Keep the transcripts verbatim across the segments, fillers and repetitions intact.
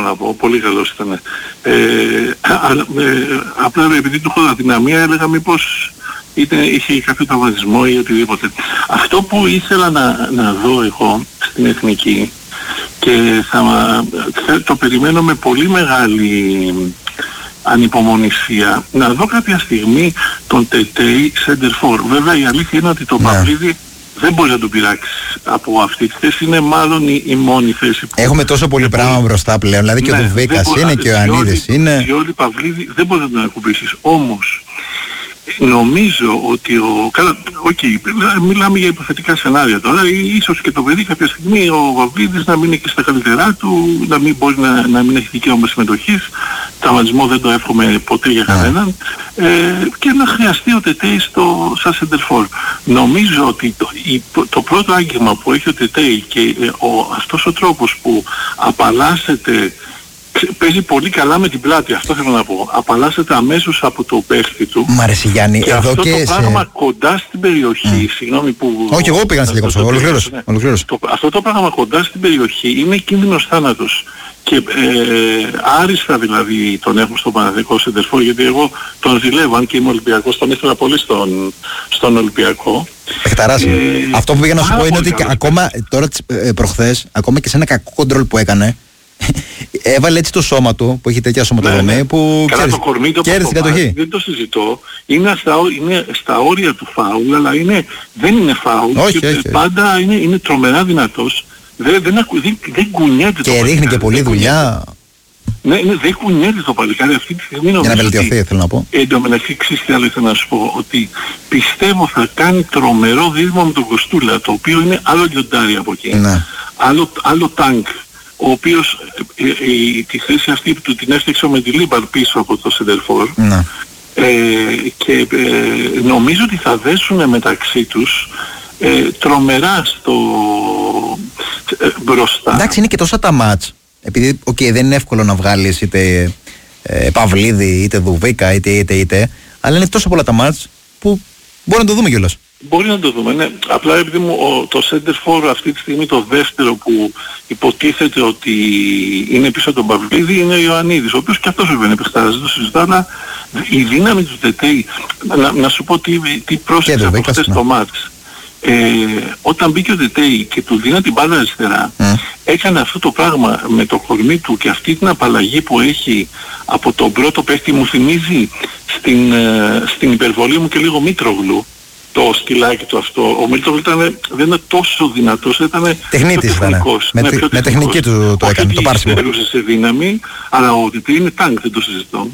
να πω, πολύ καλός ήταν. Ε, αλλά, ε, απλά επειδή του έχω αδυναμία έλεγα μήπως είτε είχε κάποιο τραυματισμό ή οτιδήποτε. Αυτό που ήθελα να, να δω εγώ στην Εθνική και θα, θα το περιμένω με πολύ μεγάλη ανυπομονησία, να δω κάποια στιγμή τον Τετέι Σέντερφορ. Βέβαια η αλήθεια είναι ότι το ναι. Παυλίδη δεν μπορεί να τον πειράξει από αυτή τη θέση, είναι μάλλον η, η μόνη θέση που... Έχουμε τόσο πολύ πράγμα μπροστά πλέον, δηλαδή και ναι, ο Δουβίκας είναι και ο Ιωαννίδης είναι... Διόλη Παυλίδη δεν μπορεί να τον ακουμπήσεις, όμως νομίζω ότι ο... Καλά, okay, μιλάμε για υποθετικά σενάρια τώρα, ίσως και το παιδί κάποια στιγμή ο Παυλίδης να μην είναι και στα καλύτερά του, να μην μπορεί να, να μην έχει δικαίωμα συμμετοχής, τραυματισμό δεν το εύχομαι ποτέ για κανέναν, ε, και να χρειαστεί ο Τετέι στο σαν σεντερφόρ. Νομίζω ότι το, η, το πρώτο άγγιγμα που έχει ο Τετέι και ε, ο, αυτός ο τρόπος που απαλλάσσεται, παίζει πολύ καλά με την πλάτη, αυτό θέλω να πω. Απαλλάσσεται αμέσως από το παίχτη του. Μ' αρέσει Γιάννη, και εδώ αυτό και το σε... πράγμα κοντά στην περιοχή, mm. συγγνώμη που... Όχι, εγώ πήγα να σε διακόψω, ολοκλήρωσε. Ναι. Αυτό το πράγμα κοντά στην περιοχή είναι κίνδυνος θάνατος. Και ε, άριστα δηλαδή τον έχουμε στον Παναθηναϊκό σεντερφόρ, γιατί εγώ τον ζηλεύω, αν και είμαι Ολυμπιακός, τον ήθελα πολύ στον, στον Ολυμπιακό. Παιχταράς. Ε, αυτό που πήγα να σου πω είναι ότι καλό. Ακόμα τώρα ε, προχθές, ακόμα και σε ένα κακό κοντρόλ που έκανε, έβαλε έτσι το σώμα του, που έχει τέτοια σωματοδομή, ναι, ναι. που καλά, το κορμί του κέρδισε την κατοχή. Δεν το συζητώ, είναι στα, είναι στα όρια του φάουλ, αλλά είναι, δεν είναι φάουλ, όχι, και όχι. πάντα είναι, είναι τρομερά δυνατός. Δεν, δεν, δεν, δεν κουνιέται και το ρίχνει και πολλή δουλειά. Ναι, ναι, δεν κουνιέται το παλικάρι αυτή τη στιγμή. Για να βελτιωθεί, θέλω να πω. Εν τω μεταξύ, ξέρεις τι άλλο ήθελα να σου πω, ότι πιστεύω θα κάνει τρομερό δίδυμο με τον Κοστούλα, το οποίο είναι άλλο λιοντάρι από εκεί. Ναι. Άλλο, άλλο τάγκ, ο οποίος ε, ε, ε, τη θέση αυτή του την έφτιαξε με τη Λίμπαρ πίσω από το σεντερφόρ. Ναι. Ε, και ε, νομίζω ότι θα δέσουν μεταξύ τους ε, τρομερά στο ε, μπροστά. Εντάξει, είναι και τόσα τα μάτς. Επειδή okay, δεν είναι εύκολο να βγάλεις είτε ε, Παυλίδη, είτε Δουβίκα, είτε είτε είτε, αλλά είναι τόσο πολλά τα μάτς που μπορεί να το δούμε κιόλας. Μπορεί να το δούμε, ναι. Απλά επειδή μου ο, το center for αυτή τη στιγμή το δεύτερο που υποτίθεται ότι είναι πίσω από τον Παυλίδη είναι ο Ιωαννίδης, ο οποίος και αυτός βέβαια είναι παιχτάρας, δεν το συζητάω, αλλά η δύναμη του Τετέι, να, να σου πω τι, τι πρόσεξε από χθες το μάτς. Ε, όταν μπήκε ο Τετέι και του δίνα την μπάλα αριστερά, mm. έκανε αυτό το πράγμα με το κορμί του και αυτή την απαλλαγή που έχει από τον πρώτο παίχτη, μου θυμίζει στην, ε, στην υπερβολή μου και λίγο Μήτρογλου, το σκυλάκι του αυτό. Ο Μήτρογλου ήταν, δεν ήταν τόσο δυνατός, ήταν τεχνίτης, πιο τεχνικός. Με, ναι, πιο με τεχνική του το έκανε, το πάρσιμο. Όχι σε δύναμη, αλλά ο Τετέι είναι τάγκ, δεν το συζητώ.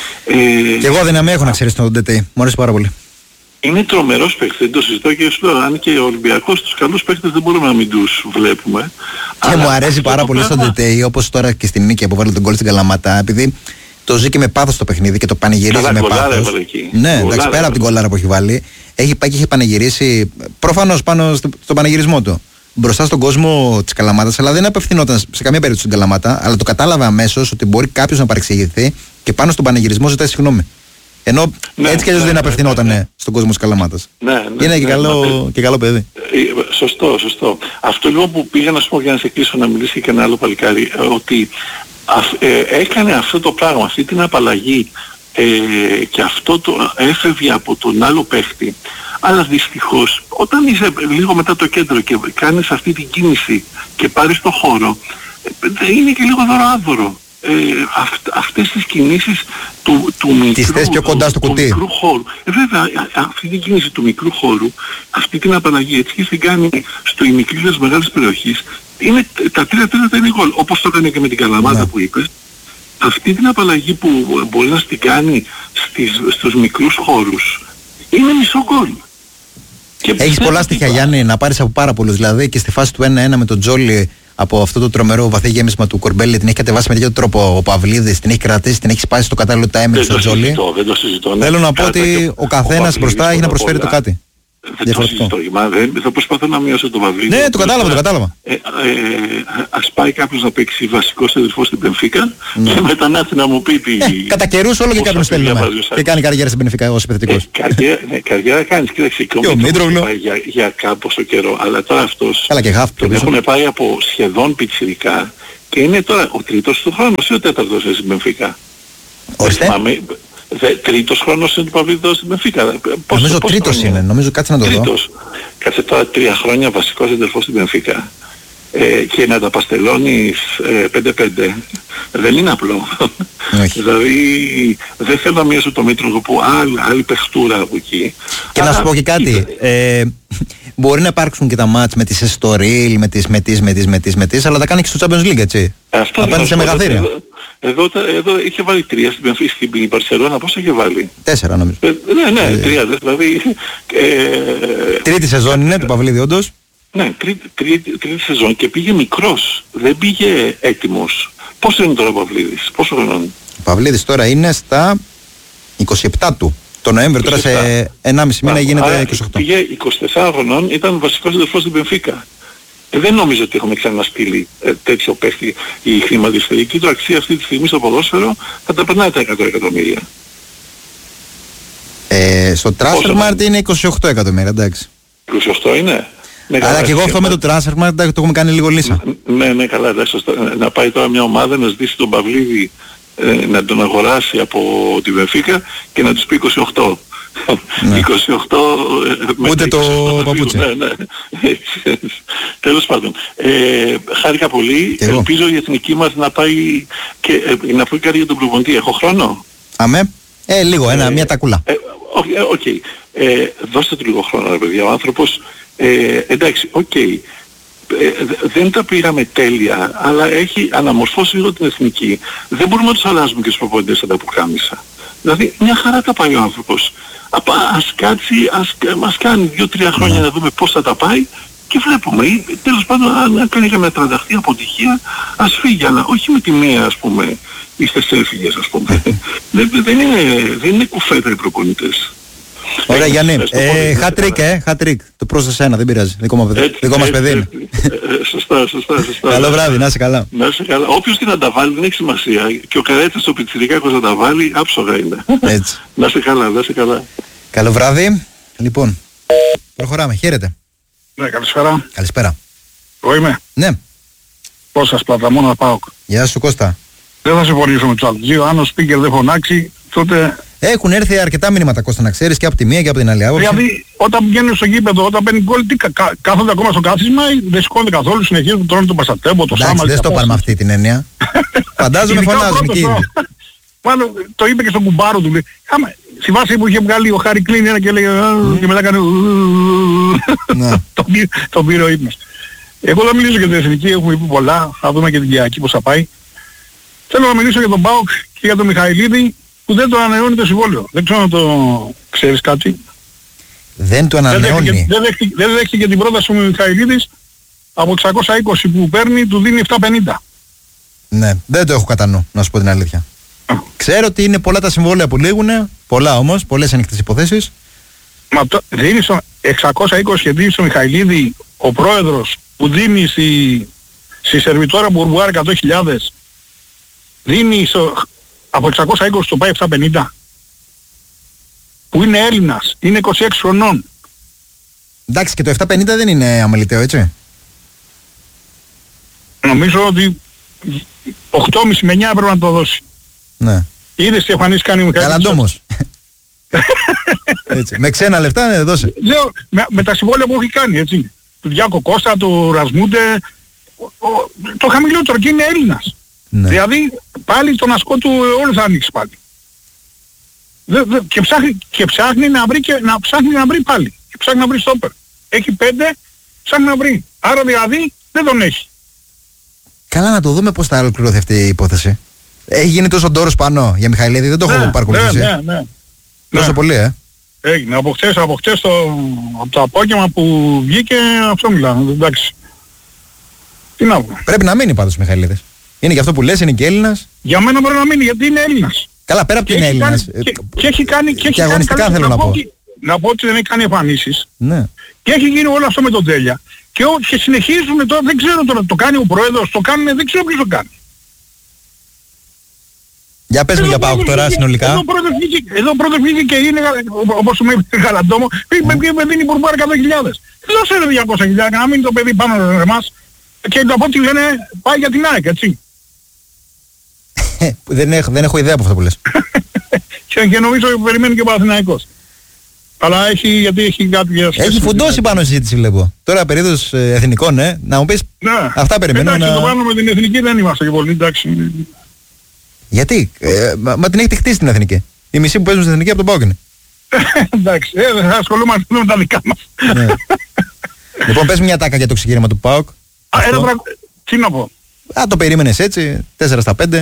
Ε, και εγώ δύναμη έχω να ξέρεις τον Τετέι, μου αρέσει πάρα πολύ. Είναι τρομερός παίκτης, δεν το συζητώ και σου λέω, αν και ο Ολυμπιακός τους καλούς παίκτες δεν μπορούμε να μην τους βλέπουμε. Και μου αρέσει πάρα πολύ στον Τετέι, όπως τώρα και στην νίκη που βάλε τον γκολ στην Καλαμάτα, επειδή το ζει και με πάθος το παιχνίδι και το πανηγυρίζει καλά, με πάθος. Ναι, εντάξει, πέρα από την κολάρα που έχει βάλει, έχει πάει και έχει πανηγυρίσει προφανώς πάνω στο, στον πανηγυρισμό του. Μπροστά στον κόσμο της Καλαμάτας, αλλά δεν απευθυνόταν σε καμία περίπτωση στην Καλαμάτα, αλλά το κατάλαβε αμέσως ότι μπορεί κάποιος να παρεξηγηθεί και πάνω στον πανηγυρισμό ζητάει συγγνώμη. Ενώ ναι, έτσι κι αλλιώς ναι, δεν απευθυνόταν ναι, ναι. στον κόσμο της Καλαμάτας. Ναι, ναι, είναι ναι, και, καλό, ναι, και καλό παιδί. Ε, σωστό, σωστό. Αυτό λοιπόν που πήγα να σου πω για να σε κλείσω να μιλήσει και ένα άλλο παλικάρι, ότι α, ε, έκανε αυτό το πράγμα, αυτή την απαλλαγή ε, και αυτό το έφευγε από τον άλλο παίχτη. Αλλά δυστυχώς όταν είσαι λίγο μετά το κέντρο και κάνεις αυτή την κίνηση και πάρεις το χώρο, ε, είναι και λίγο δωροάδωρο. Ε, αυ, αυτές τις κινήσεις του, του, μικρού, πιο κοντά στο του, του μικρού χώρου. Ε, βέβαια, αυτή την κίνηση του μικρού χώρου, αυτή την απαλλαγή έτσι και την κάνει στο ημικρή της μεγάλης περιοχής, είναι τα τρία τέταρτα είναι γκολ. Όπως το έκανε και με την Καλαμάτα, ναι, που είπες. Αυτή την απαλλαγή που μπορεί να την κάνει στις, στους μικρούς χώρους είναι μισό γκολ. Έχεις πολλά στοιχεία, Γιάννη, να πάρεις από πάρα πολλούς. Δηλαδή και στη φάση του ένα ένα με τον Τζόλι, από αυτό το τρομερό βαθύ γέμισμα του Κορμπέλη, την έχει κατεβάσει με τέτοιο τρόπο ο Παυλίδης, την έχει κρατήσει, την έχει σπάσει στο κατάλληλο timing στο Τζόλι. Δεν το συζητώ. Ναι. Θέλω να πω ότι ο καθένας μπροστά έχει να προσφέρει το κάτι. Δεν το συζητώ. Δεν θα προσπαθώ να μειώσω το Παυλίδη. Ναι, το κατάλαβα, το κατάλαβα. Ε, ε, ας πάει κάποιος να παίξει βασικό σεντερφόρ στην Μπενφίκα ναι, και μετά να έρθει να μου πει τι... Ε, κατά καιρούς όλο και κάποιος θέλουμε. Και κάνει καριέρα στην Μπενφίκα ως επιθετικός. Ε, καριέρα, ναι, καριέρα κάνεις. Κοίταξε, και ο Μήτρογλου πάει για, για κάποιο καιρό. Αλλά τώρα αυτός τον έχουν πάει από σχεδόν πιτσιρικά Και είναι τώρα ο τρίτος του χρόνος ή ο τέταρτος στην Μπενφίκα. Ορίστε. Τρίτος χρόνος είναι του Παυλίδη στην Μπενφίκα. Νομίζω τρίτος είναι, νομίζω κάτσε να το δω. Τρίτος. Κάτσε τώρα τρία χρόνια βασικός εντελφός στην Μπενφίκα. Ε, και να τα παστελώνεις ε, πέντε πέντε δεν είναι απλό. Δηλαδή δεν θέλω να μοιάσω το Μήτρο που άλλη, άλλη παιχτούρα από εκεί. Και αλλά, να σου πω και κάτι. Ε, μπορεί να υπάρξουν και τα μάτς με τις Εστορίλ, με τις, με τις, με τις, με τις, με τις, αλλά τα κάνει και στο Champions League, έτσι. Αυτό απέναντι σε μεγαθύρια. Εδώ, εδώ, εδώ είχε βάλει τρία στην Μπενφίκα, στην Μπαρσελόνα, πώς είχε βάλει. Τέσσερα νομίζω. Ε, ναι, ναι, ε, τρία, δηλαδή. Ε, τρίτη σεζόν είναι του Παυλίδη όντως. Ναι, τρίτη, τρίτη, τρίτη σεζόν και πήγε μικρός, δεν πήγε έτοιμος. Πόσο είναι τώρα ο Παυλίδης, πόσο χρονών? Ο Παυλίδης τώρα είναι στα είκοσι επτά του. Το Νοέμβριο τώρα σε ενάμιση μήνα γίνεται είκοσι οκτώ. Πήγε είκοσι τεσσάρων χρονών, ήταν βασικός εντελφός στην Μπενφίκα. Ε, δεν νομίζω ότι έχουμε ξαναστείλει ε, τέτοιο παίχτη. Η χρηματιστηρική του αξία αυτή τη στιγμή στο ποδόσφαιρο θα τα περνάει τα εκατό εκατομμύρια. Ε, στο Transfermarkt είναι είκοσι οκτώ εκατομμύρια, εντάξει. είκοσι οκτώ είναι. Ναι, αλλά και εγώ αυτό με το Transfermarkt το έχουμε κάνει λίγο λύσα. Ναι, ναι, καλά, εντάξει. Να πάει τώρα μια ομάδα να ζητήσει τον Παυλίδη ε, να τον αγοράσει από τη Μπενφίκα και να τους πει είκοσι οκτώ. Ναι. είκοσι οκτώ ούτε το παπούτσι. Ναι, ναι. Τέλος πάντων. Ε, χάρηκα πολύ. Ελπίζω η εθνική μας να πάει και ε, να πει κάτι για τον προπονητή. Έχω χρόνο? Αμέ. Ε, λίγο, ένα, ε, μια τακούλα. Οκ. Ε, okay. ε, δώστε του λίγο χρόνο, ρε παιδιά. Ο άνθρωπος, ε, εντάξει, οκ. Okay. Ε, δεν τα πήραμε τέλεια, αλλά έχει αναμορφώσει λίγο την εθνική. Δεν μπορούμε να τους αλλάζουμε και τους προπονητές σαν τα πουκάμισα. Δηλαδή μια χαρά τα πάει ο άνθρωπος. Απα, ας κάτσει, ας, ας κάνει δύο-τρία χρόνια mm. να δούμε πώς θα τα πάει και βλέπουμε. Ή, τέλος πάντων, αν κάνει για μετρανταχτή αποτυχία, ας φύγει, αλλά όχι με τη μία, ας πούμε, είστε έφυγες, ας πούμε. δεν, δεν, είναι, δεν είναι κουφέτα οι προπονητές. Ωραία Γιάννη, χατρίκ ε, χατρίκ. Το πρόσθεσε ένα, δεν πειράζει. Δικό μας παιδί. Δικό μας παιδί είναι. Σωστά, σωστά, σωστά. Καλό βράδυ, να είσαι καλά. Να είσαι καλά. Όποιος την ανταβάλει δεν έχει σημασία. Και ο Καρέτσας ο Πιτσιρικάκος να τα βάλει, άψογα είναι. Έτσι. Να είσαι καλά, να είσαι καλά. Καλό βράδυ. Λοιπόν, προχωράμε. Χαίρετε. Ναι, καλησπέρα. Καλησπέρα. Εγώ είμαι. Ναι. Πόσας Πλαταμόνα ΠΑΟΚ. Γεια σου Κώστα. Δεν θα συμφωνήσω με τους άλλους δύο. Αν ο speaker δεν φωνάξει, τότε... Έχουν έρθει αρκετά μηνύματα Κώστα να ξέρεις και από τη μία και από την άλλη άποψη. Δηλαδή όταν πηγαίνουν στο γήπεδο, όταν παίρνει γκολ, τι κα, κα, κάθονται ακόμα στο κάθισμα, δεν σηκώνονται καθόλου, συνεχίζουν, τρώνε τον Πασατέμπο, το Σάμα. Δεν στο πάρουμε με αυτή την έννοια. Φαντάζομαι φωνάζουν και ήδη. Πάνω το είπε και στον κουμπάρο του. Άμα, στη βάση που είχε βγάλει ο Χάρη Κλίν ένα και λέει και μετά κάνει τον πήρε ο ύπνος. Εγώ θα μιλήσω για την εθνική, έχουμε πει πολλά, θα δούμε και την Κυριακή πώς θα πάει. Θέλω να μιλήσω για τον ΠΑΟΚ και για τον Μιχαηλίδη που δεν το ανανεώνει το συμβόλαιο. Δεν ξέρω αν το ξέρεις κάτι. Δεν το ανανεώνει. Δεν δέχτηκε, δεν δέχτηκε την πρόταση του Μιχαηλίδης από εξακόσια είκοσι που παίρνει, του δίνει επτακόσια πενήντα. Ναι, δεν το έχω κατά νου, να σου πω την αλήθεια. Ξέρω ότι είναι πολλά τα συμβόλαια που λήγουνε, πολλά όμως, πολλές ανοιχτές υποθέσεις. Μα το, δίνει στο εξακόσια είκοσι και δίνει στο Μιχαηλίδη ο πρόεδρος που δίνει στη, στη σερβιτόρα Μπουρμπουάρ εκατό χιλιάδες, δίνει στο, από εξακόσια είκοσι το πάει επτακόσια πενήντα. Που είναι Έλληνας, είναι είκοσι έξι χρονών. Εντάξει και το επτακόσια πενήντα δεν είναι αμεληταίο, έτσι. Νομίζω ότι οκτώ κόμμα πέντε με εννιά έπρεπε να το δώσει. Ναι. Είδες τι εμφανίσεις κάνει ο Μιχαήλ. Καλαντόμος. Έτσι. Με ξένα λεφτά ναι, δώσε. Λέω, με, με τα συμβόλαια που έχει κάνει, έτσι. Του Διάκο Κώστα, του Ρασμούντε, ο, ο, το χαμηλότερο και είναι Έλληνας. Ναι. Δηλαδή πάλι τον ασκό του όλο θα ανοίξει πάλι. Δε, δε, και, ψάχνει, και ψάχνει να βρει και να ψάχνει να βρει πάλι. Και ψάχνει να βρει στόπερ. Έχει πέντε, ψάχνει να βρει. Άρα δηλαδή δεν τον έχει. Καλά να το δούμε πώς θα ολοκληρωθεί αυτή η υπόθεση. Έχει γίνει τόσο ντόρος πάνω για Μιχαηλίδη, δεν το ναι, έχω παρακολουθήσει. Ναι, ναι, ναι. Τόσο ναι. πολύ, ε. Έγινε. Από χτες, από χτες το, από το απόγευμα που βγήκε, αυτό μιλάμε. Εντάξει. Τι να πω. Πρέπει να μείνει πάντως ο Μιχαηλίδης. Είναι και αυτό που λες, είναι και Έλληνας. Για μένα μπορεί να μείνει, γιατί είναι Έλληνας. Καλά, πέρα από την Έλληνας. Και, και, και έχει κάνει... Και, και αγωνιστικά κάνει, θέλω να, να πω. Και, να πω ότι δεν έχει κάνει εμφανίσεις. Ναι. Και έχει γίνει όλο αυτό με τον Τέλεια. Και, ό, και συνεχίζουν τώρα, δεν ξέρω τώρα, το κάνει ο πρόεδρος, το κάνουν, δεν ξέρω ποιος το κάνει. Για πες μου για ΠΑΟΚ τώρα συνολικά. Εδώ πρώτος βγήκε και είναι, όπως με είπε Γαλαντόμο, με δίνει Μπουρμπάρ εκατό χιλιάδες. Δώσε ρε διακόσια χιλιάδες, να μείνει το παιδί πάνω σε εμάς. Και από ό,τι λένε πάει για την ΑΕΚ, έτσι. δεν, έχω, δεν έχω ιδέα από αυτό που λες. και, και νομίζω περιμένει και ο Παναθηναϊκός. Αλλά έχει, γιατί έχει κάποιες... Έχει φουντώσει πάνω στη συζήτηση βλέπω. Τώρα περίοδος ε, εθνικών, ναι. Να μου πεις, ναι. αυτά περιμένουμε εντάξει, να... το πάνω με την εθνική δεν είμαστε και πολύ, εντάξει. Γιατί, ε, μα, μα την έχετε χτίσει την εθνική. Οι μισοί που παίζουν στην εθνική από τον ΠΑΟΚ είναι. εντάξει, ε, δεν θα ασχολούμαστε με τα δικά μας. ναι. Λοιπόν, πες μια τάκα για το ξεκίνημα του ΠΑΟΚ. Α, ένα τρα... Τι να πω. Α, το περίμενες έτσι, τέσσερα στα πέντε.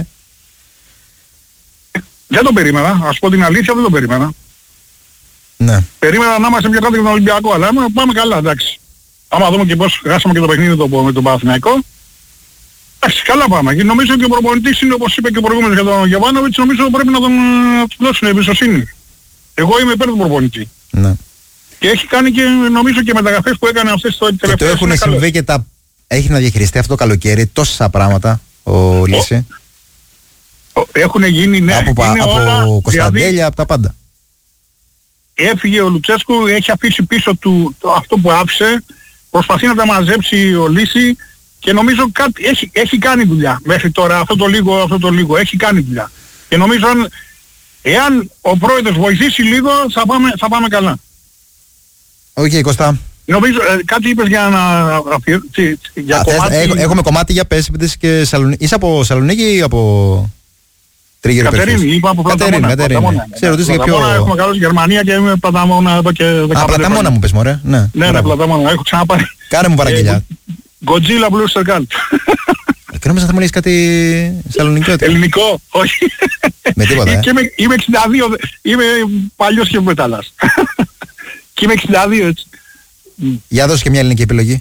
Δεν το περίμενα, ας πω την αλήθεια, δεν το περίμενα. Ναι. Περίμενα να είμαστε πιο κάτω για τον Ολυμπιακό, αλλά πάμε καλά, εντάξει. Άμα δούμε και πώς χάσαμε και το παιχνίδι το, με τον Παναθηναϊκό. Εντάξει, καλά πάμε. Και νομίζω ότι ο προπονητής είναι, όπως είπε και ο προηγούμενος για τον Γιοβάνοβιτς, νομίζω πρέπει να τον του δώσουν εμπιστοσύνη. Εγώ είμαι υπέρ του προπονητή. Ναι. Και έχει κάνει και νομίζω και μεταγραφές που έκανε αυτές το τελευταίο. Και το έχουν συμβεί και τα... Έχει να διαχειριστεί αυτό το καλοκαίρι τόσα πράγματα ο Λύση. Έχουν γίνει, ναι. Από, από Κωνσταντέλια, δηλαδή, από τα πάντα. Έφυγε ο Λουτσέσκου, έχει αφήσει πίσω του το, αυτό που άφησε, προσπαθεί να τα μαζέψει ο Λύση και νομίζω κάτι, έχει, έχει κάνει δουλειά μέχρι τώρα, αυτό το λίγο, αυτό το λίγο, έχει κάνει δουλειά. Και νομίζω αν, εάν ο πρόεδρος βοηθήσει λίγο θα πάμε, θα πάμε καλά. Οκ, okay, Κωστά. Νομίζω, ε, κάτι είπες για να... Για Α, κομμάτι... θες, έχ, έχουμε κομμάτι για πες, και Σαλονίκη. Είσαι από Σαλονίκη ή από... Τρίγυρο Κατερίνη, είπα από Πλαταμόνα. Ξέρω, ρωτήσω για ποιο... Έχουμε καλώς Γερμανία και είμαι Πλαταμόνα εδώ και δεκαπέντε χρόνια. Α, Πλαταμόνα μου πες μωρέ. Ναι, ναι, ναι, Πλαταμόνα. Έχω ξαναπάρει. Κάνε μου παραγγελιά. Godzilla Blue Star Cult. Και νόμιζα θα μου λες κάτι σαλονικό. Ελληνικό, όχι. Με τίποτα, ε. Είμαι εξήντα δύο, είμαι παλιός και μετάλλας. Και είμαι εξήντα δύο έτσι. Για δώσε και μια ελληνική επιλογή.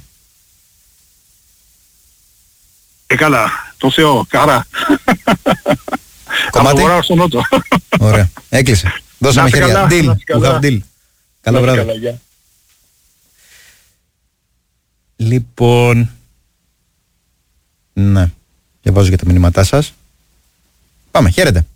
Ε, καλά. Το Θεό, καρά. Κομμάτι. Από στον Νότο. Ωραία. Έκλεισε. Δώσαμε χέρια. Deal. We have deal. Καλό βράδυ. Λοιπόν... Ναι. Διαβάζω για τα μηνύματά σας. Πάμε. Χαίρετε.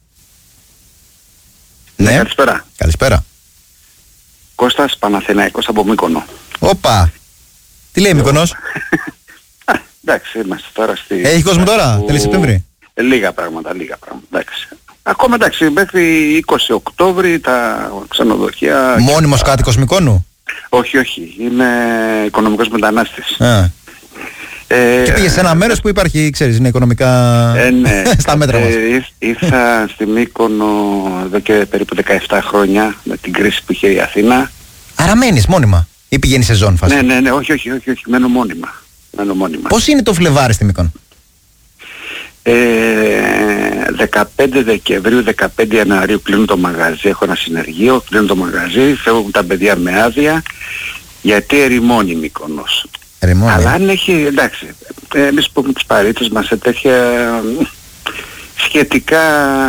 Ναι. Καλησπέρα. Καλησπέρα. Κώστας Παναθηναϊκός από Μύκονο. Όπα. Τι λέει Μύκονος? Εντάξει, είμαστε τώρα στη... Έχει κόσμο τώρα, που... τέλη Σεπτέμβρη. Ε, λίγα πράγματα, λίγα πράγματα. Εντάξει. Ακόμα εντάξει, μέχρι είκοσι Οκτώβρη τα ξενοδοχεία... Μόνιμος τα... κάτοικος Μυκόνου? Όχι, όχι. Είμαι οικονομικός μετανάστης. Α. Ε, και πήγε σε ένα μέρος που υπάρχει, ξέρεις, είναι οικονομικά ε, ναι. στα μέτρα μας. Ε, ήρθα στη Μύκονο εδώ και περίπου δεκαεπτά χρόνια με την κρίση που είχε η Αθήνα. Άρα μένεις μόνιμα ή πηγαίνεις σε ζώνη φάση? Ναι, ναι, ναι, όχι, όχι, όχι, όχι, μένω μόνιμα. Μένω μόνιμα. Πώς είναι το Φλεβάρι στη Μύκονο? Ε, δεκαπέντε Δεκεμβρίου, δεκαπέντε Ιανουαρίου κλείνουν το μαγαζί, έχω ένα συνεργείο, κλείνουν το μαγαζί, φεύγουν τα παιδιά με άδεια, γιατί ερημώνει Μύκονος. Ερημώνει. Αλλά αν έχει, εντάξει, εμείς που έχουμε τους παρήτες μας σε τέτοια σχετικά,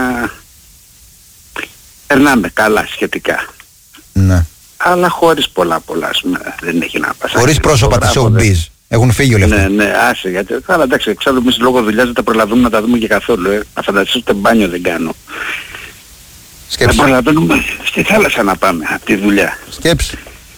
περνάμε καλά σχετικά. Ναι. Αλλά χωρίς πολλά πολλά, ας πούμε, δεν έχει να πας. Χωρίς πρόσωπα της showbiz. Έχουν φύγει όλοι αυτοί. Ναι, ναι, άσε, γιατί, αλλά εντάξει, εξάλλου εμείς λόγω δουλειάς δεν τα προλαβαίνουμε να τα δούμε και καθόλου, ε. Να φανταστείς ούτε μπάνιο δεν κάνω. Σκέψη. Να προλαβαίνουμε στη θάλασσα να πάμε, από τη δουλειά. Σκέψη.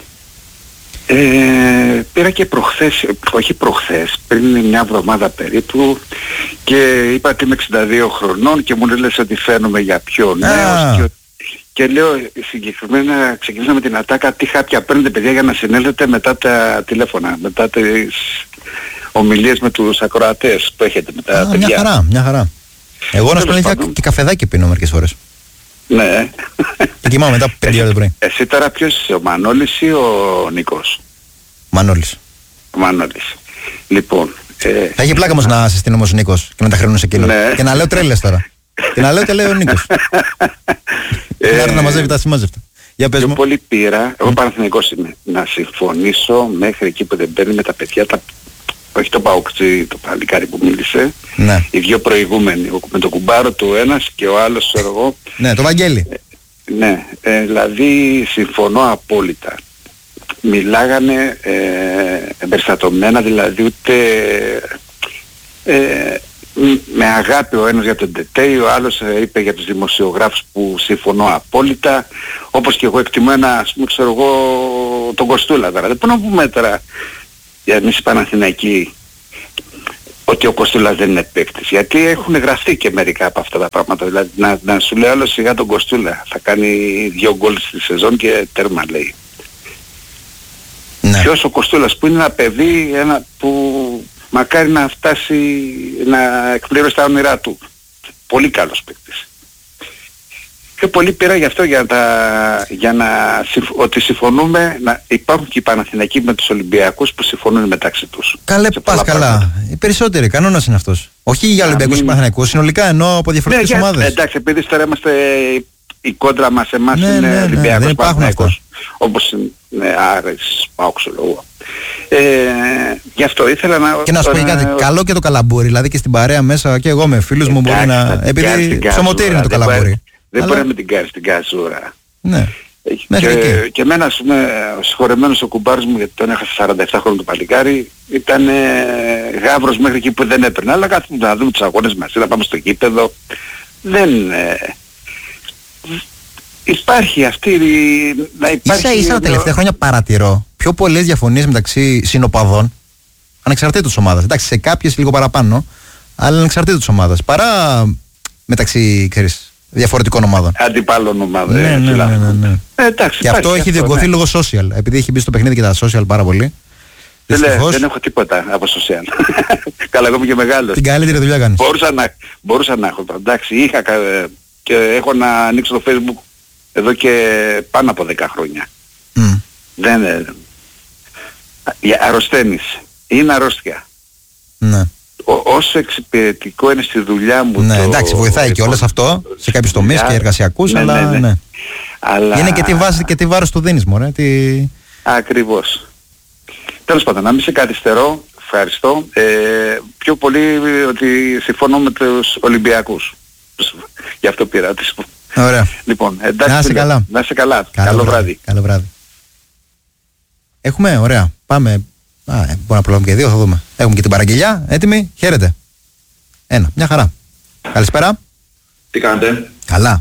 Ε, πήρα και προχθές, όχι προχθές, πριν μια εβδομάδα περίπου και είπα ότι είμαι εξήντα δύο χρονών και μου λες ότι φαίνομαι για πιο νέος και, και λέω συγκεκριμένα ξεκινήσαμε την ατάκα τι χάπια παίρνετε παιδιά για να συνέλθετε μετά τα τηλέφωνα, μετά τις ομιλίες με τους ακροατές που έχετε με τα Α, παιδιά. Μια χαρά, μια χαρά. Εγώ να σου πω και καφεδάκι πίνω μερικές φορές. Ναι. Και κοιμάμαι μετά από πέντε ώρες το πρωί. Εσύ τώρα ποιος είσαι, ο Μανώλης ή ο Νίκος? Μανώλης. Ο Μανώλης. Λοιπόν... Ε, θα έχει πλάκα όμως να σε στείλει όμως ο Νίκος και να τα χρεώνω σε εκείνο. Ναι. Και να λέω τρέλες τώρα. Και να λέω και λέει ο Νίκος. Και να έρθει να μαζεύει τα σημάζευτα. Για πες μου. Πολύ πήρα, εγώ Παναθηναϊκός είμαι, να συμφωνήσω μέχρι εκεί που δεν παίρνει με τα παιδιά, τα, όχι το παοξί, το παλικάρι που μίλησε, ναι. Οι δύο προηγούμενοι, με τον κουμπάρο του ένας και ο άλλος εγώ. Ναι, το Βαγγέλη. Ε, ναι, ε, δηλαδή συμφωνώ απόλυτα. Μιλάγανε ε, εμπεριστατωμένα, δηλαδή ούτε ε, με αγάπη ο ένας για τον Τετέι, ο άλλος ε, είπε για τους δημοσιογράφους που συμφωνώ απόλυτα, όπως και εγώ εκτιμώ ένα, ας πούμε, ξέρω εγώ, τον Κοστούλα τώρα. Δεν μπορώ να πούμε τώρα για εμείς οι Παναθηναϊκοί ότι ο Κοστούλας δεν είναι παίκτης. Γιατί έχουν γραφτεί και μερικά από αυτά τα πράγματα. Δηλαδή να, να σου λέει άλλο σιγά τον Κοστούλα. Θα κάνει δύο γκολ στη σεζόν και τέρμα λέει. Ναι. Ποιος ο Κοστούλας που είναι ένα παιδί ένα που μακάρι να φτάσει να εκπληρώσει τα όνειρά του. Πολύ καλός παίκτης. Πιο πολύ πήρα γι' αυτό για, τα, για να ότι συμφωνούμε να υπάρχουν και οι Παναθηναϊκοί με τους Ολυμπιακούς που συμφωνούν μεταξύ τους. Καλέ πας καλά. Οι περισσότεροι, κανόνας είναι αυτός. Όχι για Ολυμπιακούς και Παναθηναϊκούς, συνολικά εννοώ από διαφορετικές ναι, ομάδες. Εντάξει, επειδή τώρα είμαστε η κόντρα μας εμάς ναι, είναι ναι, ναι, Ολυμπιακός ναι, Παναθηναϊκός. Όπως είναι Άρης, Πάοξο λόγω. Ε, γι' αυτό ήθελα να... Και να σου πω ε, κάτι, ε, καλό και το καλαμπούρι, δηλαδή και στην παρέα μέσα και εγώ με φίλους μου μπορεί να... Επειδή ψωμοτήρι είναι το καλαμπούρι. Δεν αλλά... μπορεί να με την κάνει στην καζούρα. Ναι. Και, και εμένα ας πούμε, ο συγχωρεμένος ο κουμπάρος μου, γιατί τον έχασε σαράντα επτά χρόνια το παλικάρι, ήταν ε, γάβρος μέχρι εκεί που δεν έπαιρνε. Αλλά κάθομαι να δούμε τους αγώνες μαζί, να πάμε στο γήπεδο. Δεν... Ε, υπάρχει αυτή... Να υπάρχει... Ίσα ίσα τα τελευταία χρόνια παρατηρώ πιο πολλές διαφωνίες μεταξύ συνοπαδών, ανεξαρτήτως ομάδας. Εντάξει, σε κάποιες λίγο παραπάνω, αλλά ανεξαρτήτως ομάδας. Παρά μεταξύ, ξέρεις, διαφορετικών ομάδων. Αντιπάλων ομάδων. Ναι, ναι, ναι, ναι, ναι. Ε, εντάξει, και αυτό έχει διωγγωθεί ναι. λόγω social. Επειδή έχει μπει στο παιχνίδι και τα social πάρα πολύ. Δεν, λέ, δεν έχω τίποτα από social. Καλά, εγώ είμαι και μεγάλος. Την καλύτερη δουλειά κάνεις. Μπορούσα να, μπορούσα να έχω. Εντάξει, είχα και έχω να ανοίξω το Facebook εδώ και πάνω από δέκα χρόνια. Mm. Δεν είναι. Αρρωσταίνεις. Είναι αρρώστια. Ναι. Ό, όσο εξυπηρετικό είναι στη δουλειά μου. Ναι, το... εντάξει, βοηθάει και όλες αυτό σε κάποιους τομείς και εργασιακούς, ναι, αλλά, ναι, ναι. Ναι. αλλά... Είναι και τι βάση και τι βάρος του δίνεις, μωρέ. Τι... Ακριβώς. Τέλος πάντων, να μην σε καθυστερώ, ευχαριστώ. Ε, πιο πολύ ότι συμφωνώ με τους Ολυμπιακούς. Γι' αυτό πήρα τη σου. Ωραία. Λοιπόν, εντάξει, να είσαι καλά. Να είσαι καλά. Καλό, Καλό βράδυ. βράδυ. Καλό βράδυ. Έχουμε, ωραία. Πάμε. Α, ε, μπορούμε να προλάβουμε και δύο, θα δούμε. Έχουμε και την παραγγελιά. Έτοιμοι. Χαίρετε. Ένα. Μια χαρά. Καλησπέρα. Τι κάνετε? Καλά.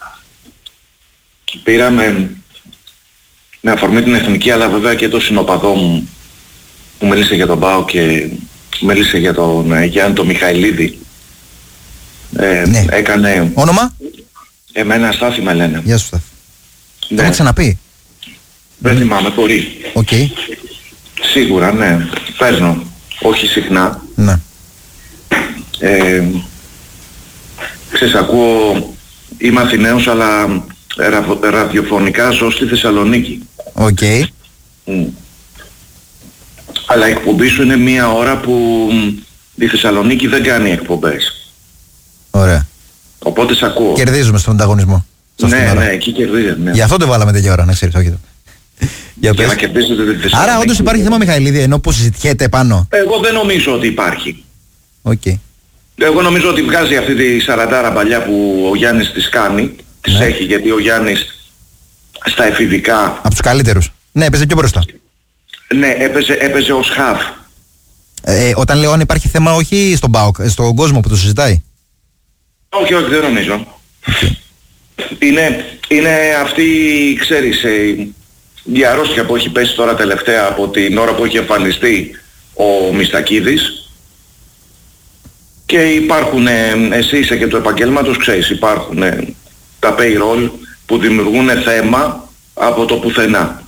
Πήραμε με αφορμή την εθνική, αλλά βέβαια και το συνοπαδό μου που μίλησε για τον ΠΑΟ και μίλησε για τον ε, Γιάννη τον Μιχαηλίδη. Ε, ναι. Έκανε... Όνομα? Εμένα Στάθη με λένε. Γεια σου Στάθη. Ναι. Το έχουμε ξαναπεί. Δεν θυμάμαι, μπορεί. Οκ. Okay. Σίγουρα, ναι. Παίρνω. Όχι συχνά. Ναι. Ε, ξέρεις, ακούω... Είμαι Αθηναίος, αλλά ρα, ραδιοφωνικά ζω στη Θεσσαλονίκη. Οκ. Okay. Mm. Αλλά η εκπομπή σου είναι μία ώρα που η Θεσσαλονίκη δεν κάνει εκπομπές. Ωραία. Οπότε σε ακούω. Κερδίζουμε στον ανταγωνισμό. Ναι, ναι, εκεί κερδίζουμε. Ναι. Γι' αυτό το βάλαμε τέτοια ώρα, να ξέρεις, όχι. Για, Για να κερδίσετε τη Θεσσαλονίκη. Άρα όντως υπάρχει θέμα Μιχαηλίδη, ενώ που συζητιέται πάνω. Εγώ δεν νομίζω ότι υπάρχει. Οκ. Okay. Εγώ νομίζω ότι βγάζει αυτή τη σαραντάρα παλιά που ο Γιάννης της κάνει. Της ναι. έχει, γιατί ο Γιάννης στα εφηβικά... Από τους καλύτερους. Ναι, έπαιζε πιο μπροστά. Ναι, έπαιζε, έπαιζε ως χαφ. Ε, όταν λέω αν υπάρχει θέμα, όχι στον ΠΑΟΚ, στον κόσμο που το συζητάει. Όχι, όχι, δεν νομίζω. Okay. Είναι, είναι αυτή, ξέρεις, η αρρώστια που έχει πέσει τώρα τελευταία από την ώρα που έχει εμφανιστεί ο Μιστακίδης. Και υπάρχουν, εσύ είσαι και του επαγγέλματος, ξέρεις, υπάρχουν τα payroll που δημιουργούν θέμα από το πουθενά.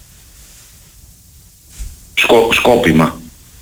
Σκο, σκόπιμα.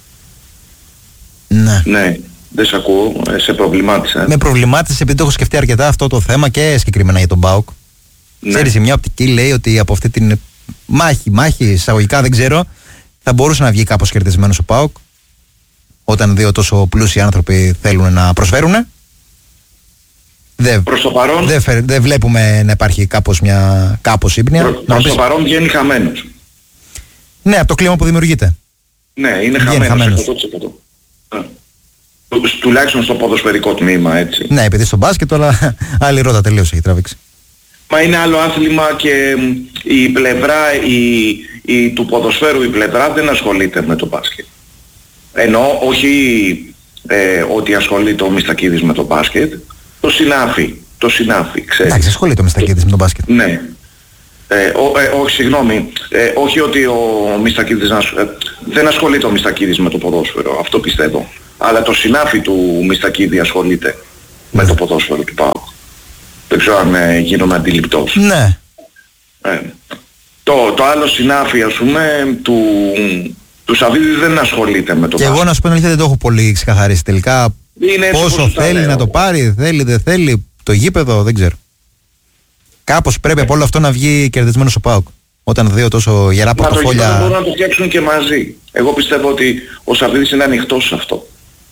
Ναι. Ναι, δεν σε ακούω, σε προβλημάτισα. Με προβλημάτισε επειδή το έχω σκεφτεί αρκετά αυτό το θέμα και συγκεκριμένα για τον ΠΑΟΚ. Ναι. Ξέρεις, μια οπτική λέει ότι από αυτή την μάχη, μάχη εισαγωγικά δεν ξέρω, θα μπορούσε να βγει κάπως κερδισμένος ο ΠΑΟΚ. Όταν δύο τόσο πλούσιοι άνθρωποι θέλουν να προσφέρουν. Δεν, προς το παρόν δεν, δεν βλέπουμε να υπάρχει κάπως μια κάπως ύμπνοια. Προς, προς το παρόν βγαίνει χαμένος. Ναι, από το κλίμα που δημιουργείται. Ναι, είναι χαμένος, χαμένος. εκατό τοις εκατό. Τουλάχιστον στο ποδοσφαιρικό τμήμα, έτσι. Ναι, επειδή στο μπάσκετ τώρα άλλη ρότα τελείως έχει τραβήξει. Μα είναι άλλο άθλημα και η πλευρά η, η, του ποδοσφαίρου, η πλευρά δεν ασχολείται με το μπάσκετ. Ενώ όχι ε, ότι ασχολείται ο Μιστακίδης με το μπάσκετ, το συνάφι, το συνάφι, ξέρεις. Εντάξει, ασχολείται ο Μιστακίδης με το μπάσκετ. Ναι. Ε, ο, ε, όχι, συγγνώμη, ε, όχι ότι ο Μιστακίδης ε, δεν ασχολείται ο Μιστακίδης με το ποδόσφαιρο, αυτό πιστεύω. αλλά το συνάφι του Μιστακίδη ασχολείται mm. με το ποδόσφαιρο του ΠΑΟΚ. Δεν ξέρω αν ε, γίνομαι αντιληπτός. Ναι. Ε, το, το άλλο συνάφι, ας πούμε, του, του Σαββίδη δεν ασχολείται με το Και εγώ να σου πω την αλήθεια, δεν το έχω πολύ ξεκαθαρίσει τελικά. Είναι πόσο θέλει να το πάρει, θέλει, δεν θέλει, το γήπεδο, δεν ξέρω. Κάπως πρέπει από όλο αυτό να βγει κερδισμένος ο ΠΑΟΚ. Όταν δύο τόσο γερά πορτοφόλια... Μα το μπορούν να το φτιάξουν και μαζί. Εγώ πιστεύω ότι ο Σαββίδης είναι ανοιχτός σε αυτό.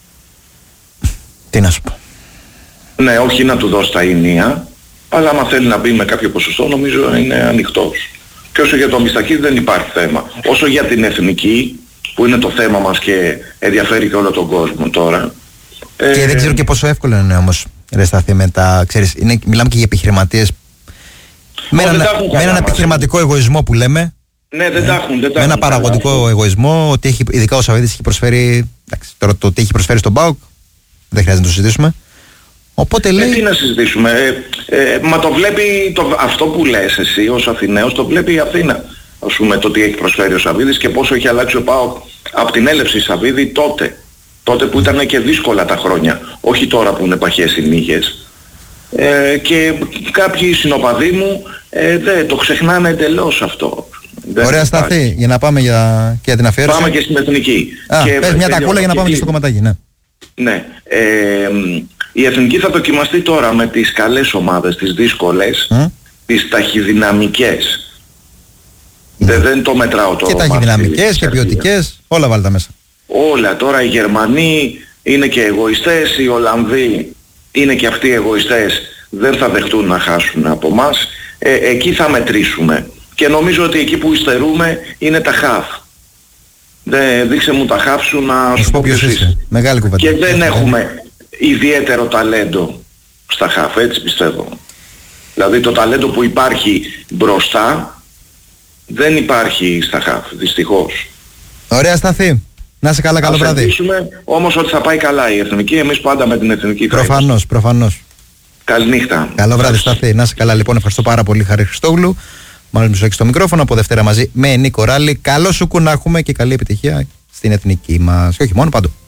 Τι να σου πω. Ναι, όχι να του δώσει τα ηνία, αλλά άμα θέλει να μπει με κάποιο ποσοστό νομίζω είναι ανοιχτός. Και όσο για το Μιστακίδη δεν υπάρχει θέμα. Όσο για την εθνική, που είναι το θέμα μας και ενδιαφέρει και όλο τον κόσμο τώρα. Και ε... δεν ξέρω και πόσο εύκολο είναι όμως, ρε Στάθη, με τα, ξέρεις, είναι, μιλάμε και για επιχειρηματίες με, ένα, με έναν επιχειρηματικό εγωισμό που λέμε. Ναι, δεν τα έχουν. Με ένα παραγωγικό καλά. εγωισμό, ότι έχει, ειδικά ο Σαββίδης έχει προσφέρει, εντάξει, τώρα το τι έχει προσφέρει στον ΠΑΟΚ, δεν χρειάζεται να το συζητήσουμε. Οπότε λέει... Ε, τι να συζητήσουμε, ε, ε, μα το βλέπει, το, αυτό που λες εσύ ως Αθηναίος, το βλέπει η Αθήνα. Ας πούμε το τι έχει προσφέρει ο Σαββίδης και πόσο έχει αλλάξει ο ΠΑΟΚ από την έλευση Σαββίδη τότε. Τότε που ήταν και δύσκολα τα χρόνια, όχι τώρα που είναι παχές οι μύγες. Ε, και κάποιοι συνοπαδοί μου ε, δεν το ξεχνάνε εντελώς αυτό. Ωραία Στάθη, για να πάμε για, και για την αφιέρωση. Πάμε και στην εθνική. Α, και πες μια τακούλα για να πάμε και, και στο κομματάκι, ναι. Ναι. Ε, η εθνική θα δοκιμαστεί τώρα με τις καλές ομάδες, τις δύσκολες, mm. τις ταχυδυναμικές. Mm. Δεν, δεν το μετράω το και ταχυδυναμικές και ποιοτικές, όλα βάλτε μέσα. Όλα. Τώρα οι Γερμανοί είναι και εγωιστές, οι Ολλανδοί είναι και αυτοί εγωιστές, δεν θα δεχτούν να χάσουν από μας. Ε, εκεί θα μετρήσουμε. Και νομίζω ότι εκεί που υστερούμε είναι τα χαφ. Δε, δείξε μου τα χαφ σου να σου πω ποιος είσαι. Μεγάλη κουβέντα. Και δεν έχουμε ιδιαίτερο ταλέντο στα χαφ, έτσι πιστεύω. Δηλαδή το ταλέντο που υπάρχει μπροστά δεν υπάρχει στα χαφ, δυστυχώς. Ωραία Σταθή. Να είσαι καλά, καλό βράδυ. Θα ελπίσουμε όμως ότι θα πάει καλά η εθνική, εμείς πάντα με την εθνική. Προφανώς, προφανώς. Καληνύχτα. Καλό βράδυ Σταθή. Να είσαι καλά λοιπόν, ευχαριστώ πάρα πολύ Χαρή Χριστόγλου. Μάλλον μισό στο μικρόφωνο από Δευτέρα μαζί με Νίκο Ράλη. Καλό σου να έχουμε και καλή επιτυχία στην εθνική μας. Και όχι μόνο, παντού.